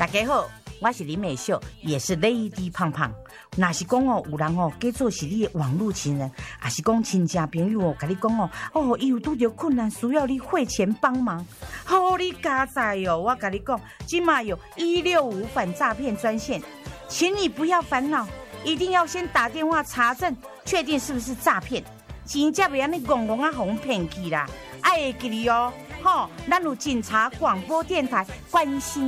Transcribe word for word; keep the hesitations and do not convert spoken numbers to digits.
家好，我是林美秀，也是 Lady 胖胖。若是讲哦，有人哦，假做是你的网络情人，还是讲亲戚朋友哦，甲你讲哦，哦，伊有拄着困难，需要你汇钱帮忙，好你加载哦！我甲你讲，今嘛有一六五反诈骗专线，请你不要烦恼，一定要先打电话查证，确定是不是诈骗，钱才袂安尼戆戆啊，互骗去啦！爱会记哩哦，吼，咱有警察广播电台关心。